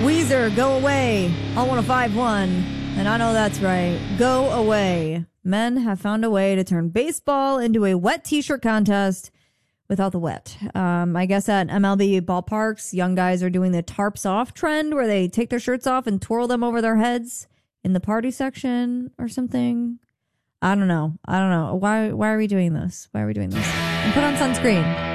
Weezer, Go Away, on 105.1. And I know that's right. Go away. Men have found a way to turn baseball into a wet t-shirt contest without the wet. I guess at MLB ballparks, young guys are doing the tarps off trend where they take their shirts off and twirl them over their heads in the party section or something. I don't know. Why are we doing this? And put on sunscreen.